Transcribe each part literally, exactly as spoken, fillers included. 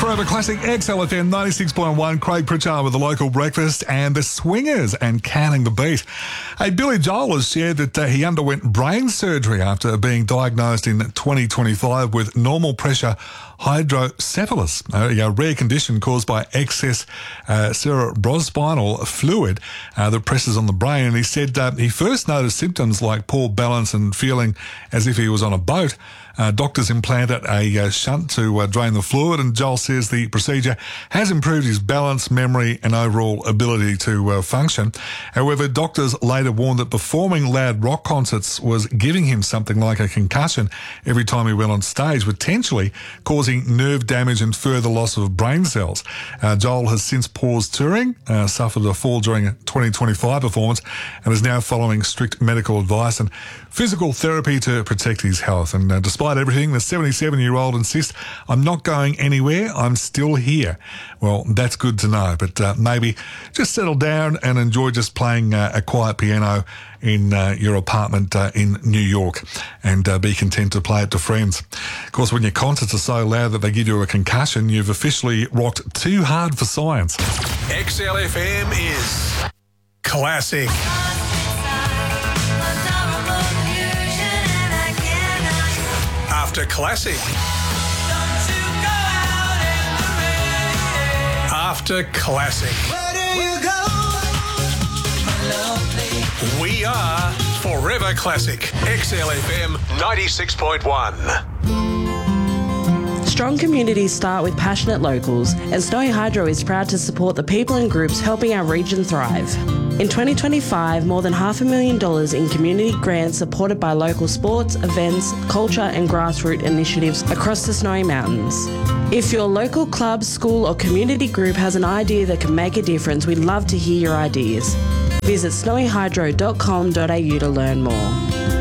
Forever Classic X L F M ninety-six point one. Craig Pritchard with the local breakfast and the Swingers and Canning the Beat. Hey, Billy Joel has shared that uh, he underwent brain surgery after being diagnosed in twenty twenty-five with normal pressure hydrocephalus, a, a rare condition caused by excess uh, cerebrospinal fluid uh, that presses on the brain. And he said uh, he first noticed symptoms like poor balance and feeling as if he was on a boat. Uh, doctors implanted a uh, shunt to uh, drain the fluid, and Joel says the procedure has improved his balance, memory and overall ability to uh, function. However, doctors later warned that performing loud rock concerts was giving him something like a concussion every time he went on stage, potentially causing nerve damage and further loss of brain cells. Uh, Joel has since paused touring, uh, suffered a fall during a twenty twenty-five performance, and is now following strict medical advice and physical therapy to protect his health. And uh, despite everything, the seventy-seven-year-old insists, "I'm not going anywhere, I'm still here." Well, that's good to know, but uh, maybe just settle down and enjoy just playing uh, a quiet piano in uh, your apartment uh, in New York, and uh, be content to play it to friends. Of course, when your concerts are so loud that they give you a concussion, you've officially rocked too hard for science. X L F M is classic. After classic. After classic. Where do you go? We are Forever Classic. X L F M ninety-six point one. Strong communities start with passionate locals, and Snowy Hydro is proud to support the people and groups helping our region thrive. In twenty twenty-five, more than half a million dollars in community grants supported by local sports, events, culture and grassroots initiatives across the Snowy Mountains. If your local club, school or community group has an idea that can make a difference, we'd love to hear your ideas. Visit snowy hydro dot com dot a u to learn more.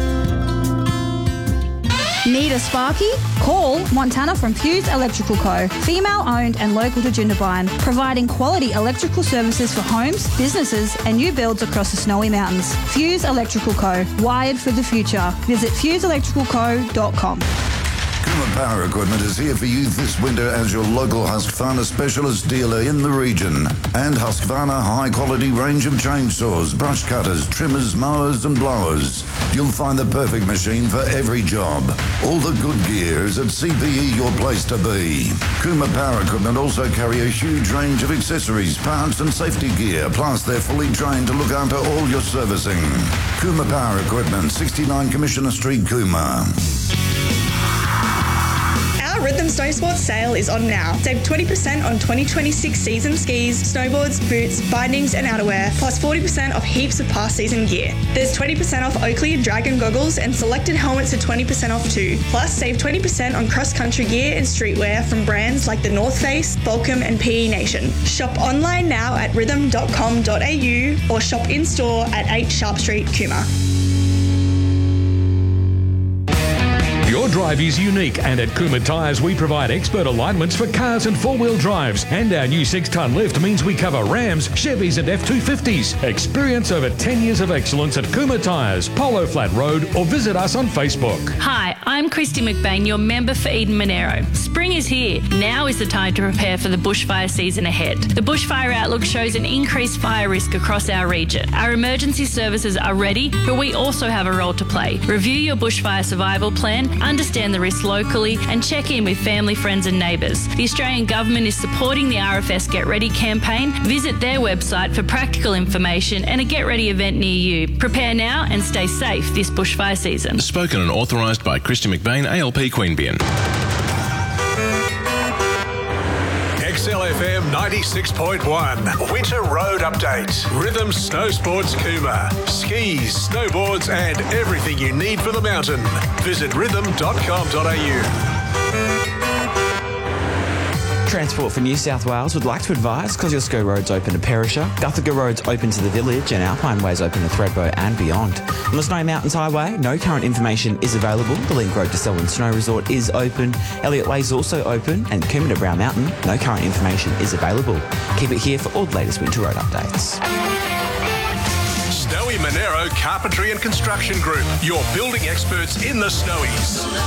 Need a Sparky? Call Montana from Fuse Electrical Co. Female owned and local to Jindabyne, providing quality electrical services for homes, businesses and new builds across the Snowy Mountains. Fuse Electrical Co. Wired for the future. Visit fuse electrical co dot com. Kuma Power Equipment is here for you this winter as your local Husqvarna specialist dealer in the region. And Husqvarna high-quality range of chainsaws, brush cutters, trimmers, mowers and blowers. You'll find the perfect machine for every job. All the good gear is at C P E, your place to be. Kuma Power Equipment also carry a huge range of accessories, parts and safety gear, plus they're fully trained to look after all your servicing. Kuma Power Equipment, sixty-nine Commissioner Street, Kuma. Our Rhythm Snow Sports sale is on now. Save twenty percent on twenty twenty-six season skis, snowboards, boots, bindings and outerwear, plus forty percent off heaps of past season gear. There's twenty percent off Oakley and Dragon goggles, and selected helmets are twenty percent off too. Plus, save twenty percent on cross-country gear and streetwear from brands like the North Face, Volcom and P E Nation. Shop online now at rhythm dot com dot a u or shop in-store at eight Sharp Street, Kuma. Your drive is unique, and at Kuma Tyres we provide expert alignments for cars and four-wheel drives, and our new six-tonne lift means we cover Rams, Chevys and F two fifties. Experience over ten years of excellence at Kuma Tyres, Polo Flat Road, or visit us on Facebook. Hi, I'm Christy McBain, your member for Eden Monero. Spring is here. Now is the time to prepare for the bushfire season ahead. The bushfire outlook shows an increased fire risk across our region. Our emergency services are ready, but we also have a role to play. Review your bushfire survival plan, understand the risks locally and check in with family, friends and neighbours. The Australian Government is supporting the R F S Get Ready campaign. Visit their website for practical information and a Get Ready event near you. Prepare now and stay safe this bushfire season. Spoken and authorised by Christy McBain, A L P Queanbeyan. X L F M ninety-six point one. Winter Road Update. Rhythm Snow Sports Kuma. Skis, snowboards and everything you need for the mountain. Visit rhythm dot com dot a u. Transport for New South Wales would like to advise Kosciuszko Road's open to Perisher, Guthaga Road's open to the village and Alpine Way's open to Thredbo and beyond. On the Snowy Mountains Highway, no current information is available. The Link Road to Selwyn Snow Resort is open. Elliott Way is also open, and Coombe to Brown Mountain, no current information is available. Keep it here for all the latest winter road updates. Snowy Monero Carpentry and Construction Group, your building experts in the Snowies.